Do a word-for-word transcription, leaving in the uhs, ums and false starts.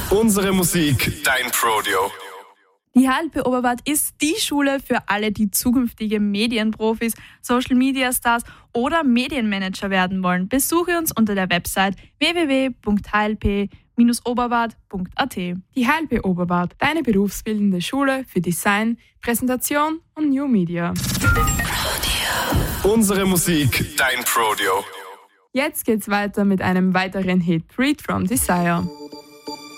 Unsere Musik, dein Rodeo. Die H L P Oberwart ist die Schule für alle, die zukünftige Medienprofis, Social-Media-Stars oder Medienmanager werden wollen. Besuche uns unter der Website w w w punkt h l p bindestrich oberwart punkt a t. Die H L P Oberwart, deine berufsbildende Schule für Design, Präsentation und New Media. Unsere Musik, dein Rodeo. Jetzt geht's weiter mit einem weiteren Hit, Freed from Desire.